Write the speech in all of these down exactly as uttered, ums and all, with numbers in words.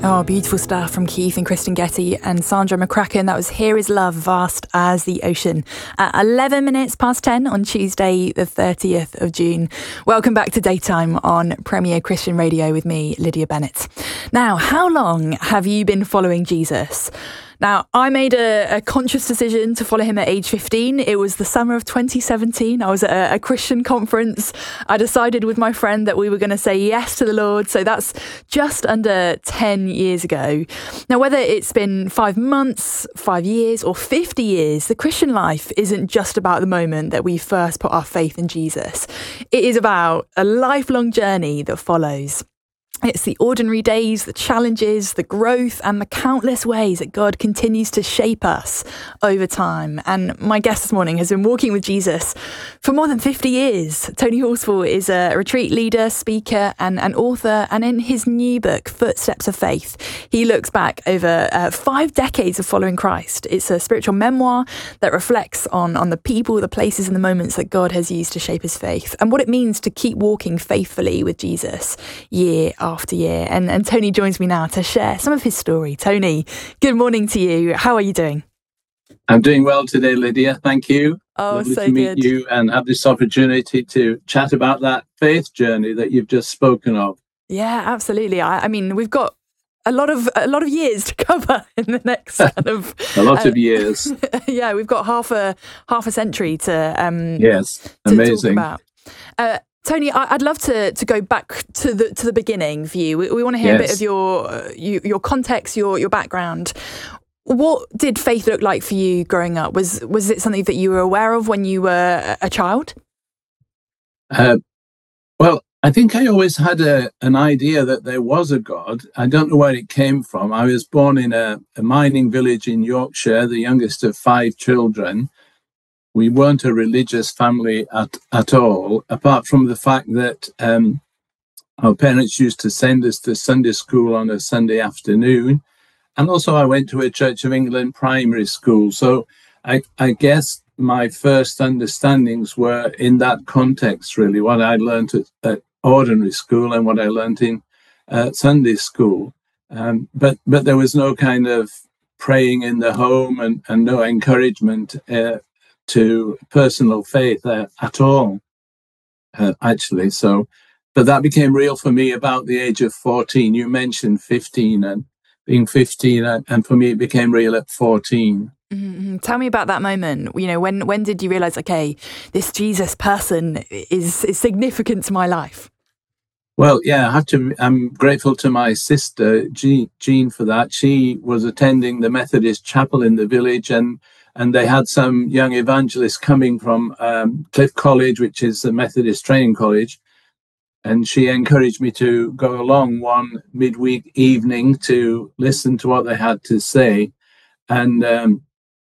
Oh, beautiful stuff from Keith and Kristen Getty and Sandra McCracken. That was Here Is Love, Vast as the Ocean. At eleven minutes past ten on Tuesday, the thirtieth of June. Welcome back to Daytime on Premier Christian Radio with me, Lydia Bennett. Now, how long have you been following Jesus? Now, I made a, a conscious decision to follow him at age fifteen. It was the summer of twenty seventeen. I was at a, a Christian conference. I decided with my friend that we were going to say yes to the Lord. So that's just under ten years ago. Now, whether it's been five months, five years or fifty years, the Christian life isn't just about the moment that we first put our faith in Jesus. It is about a lifelong journey that follows. It's the ordinary days, the challenges, the growth, and the countless ways that God continues to shape us over time. And my guest this morning has been walking with Jesus for more than fifty years. Tony Horsfall is a retreat leader, speaker, and an author. And in his new book, Footsteps of Faith, he looks back over uh, five decades of following Christ. It's a spiritual memoir that reflects on, on the people, the places, and the moments that God has used to shape his faith and what it means to keep walking faithfully with Jesus year after year. And, and Tony joins me now to share some of his story. Tony, good morning to you. How are you doing? I'm doing well today, Lydia. Thank you. Oh, Lovely so to meet good. you and have this opportunity to chat about that faith journey that you've just spoken of. Yeah, absolutely. I, I mean, we've got a lot of a lot of years to cover in the next kind of a lot uh, of years. Yeah, we've got half a half a century to um yes, to amazing. talk about. Uh, Tony, I'd love to to go back to the to the beginning for you. We, we want to hear yes. a bit of your uh, you, your context, your your background. What did faith look like for you growing up? Was was it something that you were aware of when you were a child? Uh, well, I think I always had a an idea that there was a God. I don't know where it came from. I was born in a, a mining village in Yorkshire, the youngest of five children. We weren't a religious family at, at all, apart from the fact that um, our parents used to send us to Sunday school on a Sunday afternoon. And also I went to a Church of England primary school. So I, I guess my first understandings were in that context, really, what I learned at, at ordinary school and what I learned in uh, Sunday school. Um, but, but there was no kind of praying in the home and, and no encouragement uh, to personal faith uh, at all, uh, actually. So, but that became real for me about the age of fourteen. You mentioned fifteen and being fifteen, and, and for me, it became real at fourteen. Mm-hmm. Tell me about that moment. You know, when when did you realize, okay, this Jesus person is is significant to my life? Well, yeah, I have to. I'm grateful to my sister Jean, Jean for that. She was attending the Methodist chapel in the village, and and they had some young evangelists coming from um, Cliff College, which is a Methodist training college. And she encouraged me to go along one midweek evening to listen to what they had to say. And um,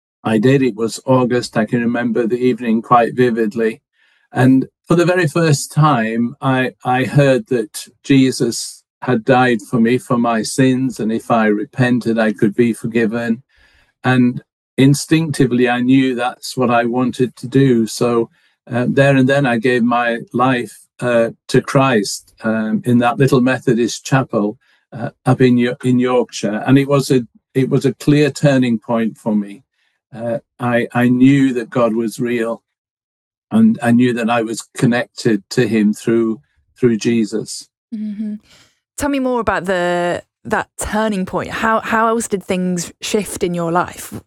I did. It was August. I can remember the evening quite vividly. And for the very first time, I, I heard that Jesus had died for me, for my sins. And if I repented, I could be forgiven. And instinctively, I knew that's what I wanted to do. So uh, there and then I gave my life uh, to Christ um, in that little Methodist chapel uh, up in in Yorkshire, and it was a it was a clear turning point for me. Uh, I I knew that God was real, and I knew that I was connected to Him through through Jesus. Mm-hmm. Tell me more about the that turning point. How how else did things shift in your life?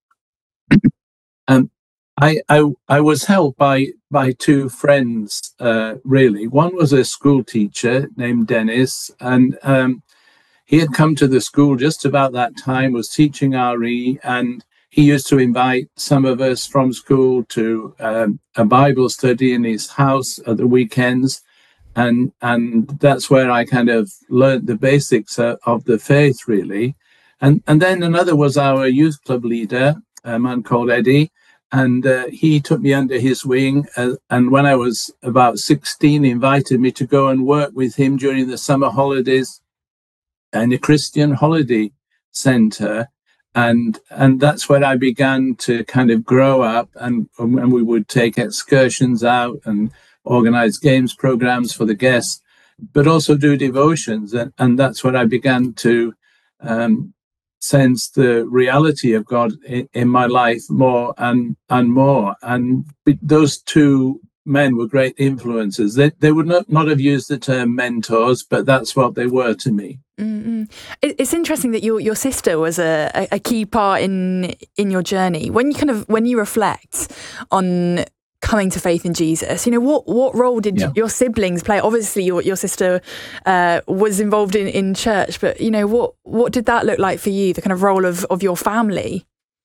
Um, I, I I was helped by by two friends, uh, really. One was a school teacher named Dennis, and um, he had come to the school just about that time, was teaching R E, and he used to invite some of us from school to um, a Bible study in his house at the weekends. And and that's where I kind of learned the basics uh, of the faith, really. And, and then another was our youth club leader, a man called Eddie. And uh, he took me under his wing. Uh, and when I was about sixteen, he invited me to go and work with him during the summer holidays in a Christian holiday center. And and that's where I began to kind of grow up. And, and we would take excursions out and organize games programs for the guests, but also do devotions. And, and that's where I began to um, sensed the reality of God in, in my life more and and more. And those two men were great influences. They they would not, not have used the term mentors, but that's what they were to me. Mm-hmm. It's interesting that your your sister was a, a key part in in your journey. When you kind of when you reflect on coming to faith in Jesus, you know, what what role did yeah. your siblings play? Obviously, your your sister uh, was involved in, in church, but you know, what what did that look like for you? The kind of role of, of your family.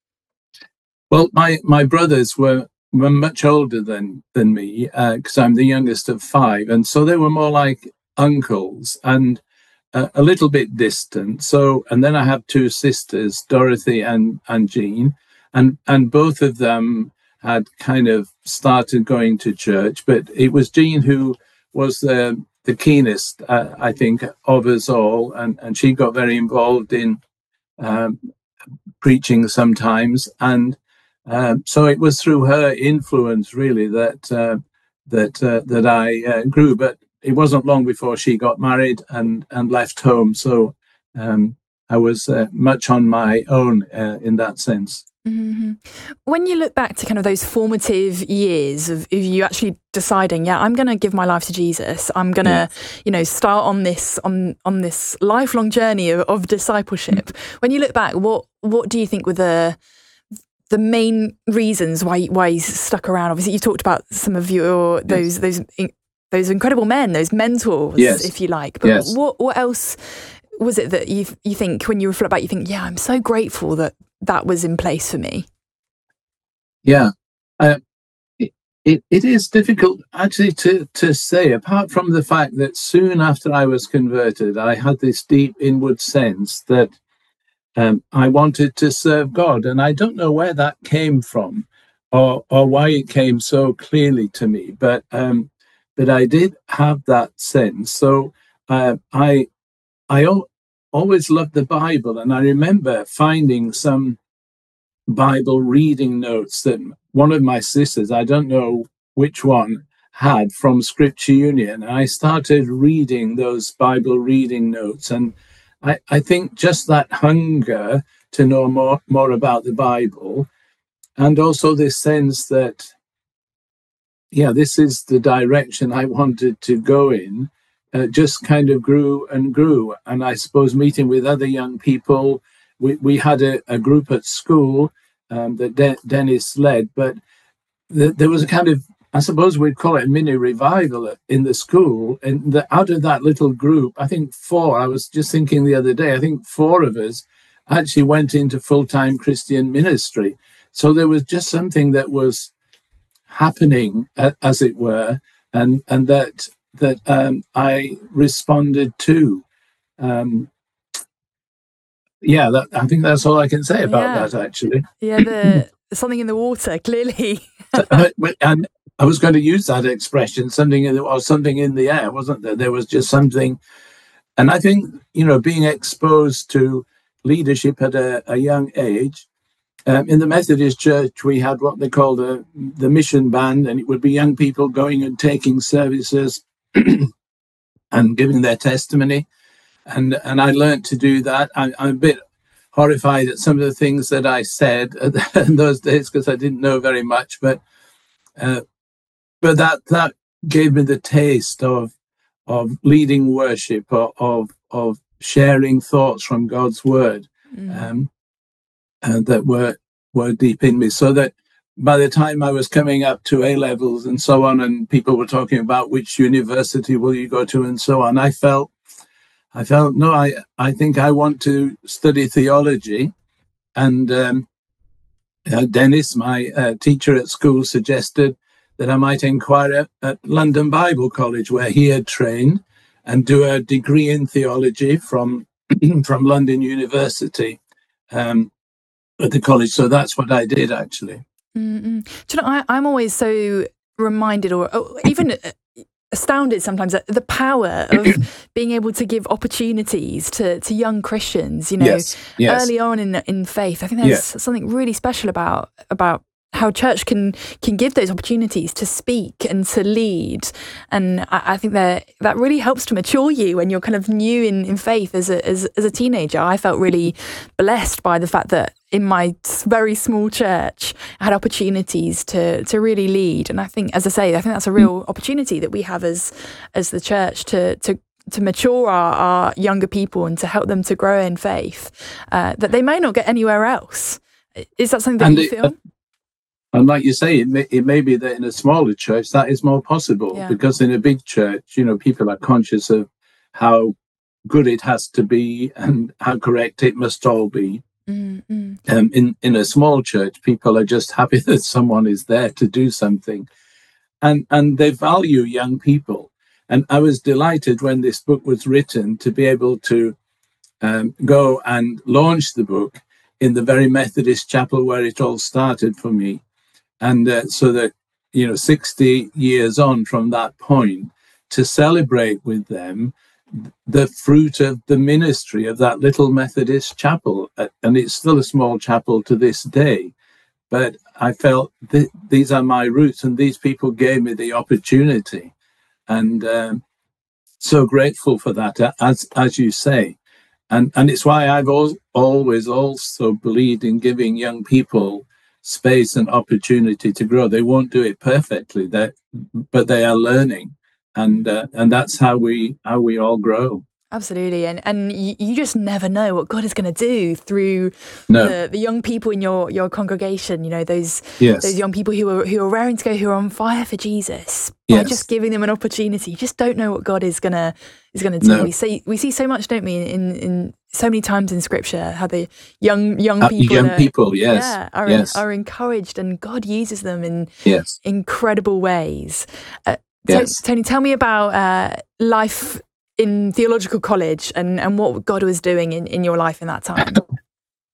Well, my my brothers were were much older than than me because uh, I'm the youngest of five, and so they were more like uncles and uh, a little bit distant. So, and then I have two sisters, Dorothy and and Jean, and and both of them had kind of started going to church, but it was Jean who was the the keenest, uh, I think, of us all, and and she got very involved in um, preaching sometimes, and um, so it was through her influence really that uh, that uh, that I uh, grew. But it wasn't long before she got married and and left home, so um, I was uh, much on my own uh, in that sense. Mm-hmm. When you look back to kind of those formative years of, of you actually deciding, yeah, I'm going to give my life to Jesus, I'm going to, yeah. you know, start on this on on this lifelong journey of, of discipleship. Mm-hmm. When you look back, what what do you think were the the main reasons why why you stuck around? Obviously, you talked about some of your those yes. those those incredible men, those mentors, yes. if you like. But yes. what what else was it that you you think when you reflect back, you think, yeah, I'm so grateful that that was in place for me? Yeah, uh, it, it it is difficult actually to to say. Apart from the fact that soon after I was converted, I had this deep inward sense that um, I wanted to serve God, and I don't know where that came from, or or why it came so clearly to me. But um, but I did have that sense. So uh, I I always loved the Bible, and I remember finding some Bible reading notes that one of my sisters, I don't know which one, had from Scripture Union. And I started reading those Bible reading notes, and I, I think just that hunger to know more, more about the Bible, and also this sense that, yeah, this is the direction I wanted to go in, uh, just kind of grew and grew. And I suppose meeting with other young people, we, we had a, a group at school um, that De- Dennis led, but th- there was a kind of, I suppose we'd call it a mini revival in the school. And the, out of that little group, I think four, I was just thinking the other day, I think four of us actually went into full-time Christian ministry. So there was just something that was happening, uh, as it were, and and that that um, I responded to. Um, yeah, that, I think that's all I can say about yeah. that, actually. Yeah, the something in the water, clearly. And I was going to use that expression, something in the, or something in the air, wasn't there? There was just something. And I think, you know, being exposed to leadership at a, a young age, Um, in the Methodist Church, we had what they called the, the mission band, and it would be young people going and taking services and giving their testimony. And and I learned to do that. I, I'm a bit horrified at some of the things that I said in those days because I didn't know very much. But uh, but that that gave me the taste of of leading worship, or, of of sharing thoughts from God's word. Mm. Um, And that were were deep in me, so that by the time I was coming up to A levels and so on, and people were talking about which university will you go to and so on, I felt, I felt no, I I think I want to study theology, and um, uh, Dennis, my uh, teacher at school, suggested that I might inquire at, at London Bible College, where he had trained, and do a degree in theology from from London University. Um, at the college. So that's what I did, actually. Mm-mm. Do you know, I, I'm always so reminded, or, or even astounded sometimes, at the power of being able to give opportunities to, to young Christians, you know, yes, yes. early on in in faith. I think there's yeah. something really special about about how church can can give those opportunities to speak and to lead. And I, I think that that really helps to mature you when you're kind of new in, in faith as a, as, as a teenager. I felt really blessed by the fact that in my very small church, I had opportunities to to really lead. And I think, as I say, I think that's a real opportunity that we have as as the church to to to mature our, our younger people and to help them to grow in faith uh, that they may not get anywhere else. Is that something that and you it, feel? And like you say, it may, it may be that in a smaller church that is more possible, yeah. because in a big church, you know, people are conscious of how good it has to be and how correct it must all be. Mm-hmm. Um, in, in a small church, people are just happy that someone is there to do something. And, and they value young people. And I was delighted when this book was written to be able to um, go and launch the book in the very Methodist chapel where it all started for me. And uh, so that, you know, sixty years on from that point, to celebrate with them the fruit of the ministry of that little Methodist chapel. And it's still a small chapel to this day. But I felt th- these are my roots, and these people gave me the opportunity. And um, so grateful for that, as as you say. And, and it's why I've al- always also believed in giving young people space and opportunity to grow. They won't do it perfectly, that, but they are learning, and uh, and that's how we how we all grow. Absolutely, and and you, you just never know what God is going to do through no. the, the young people in your, your congregation. You know, those yes. those young people who are who are raring to go, who are on fire for Jesus. Yes. By just giving them an opportunity, you just don't know what God is gonna is gonna do. No. We see we see so much, don't we? In in so many times in Scripture, how the young young uh, people young are, people yes yeah, are yes. are encouraged, and God uses them in yes. incredible ways. Uh, yes. Tony, tell me about uh, life in theological college and, and what God was doing in, in your life in that time.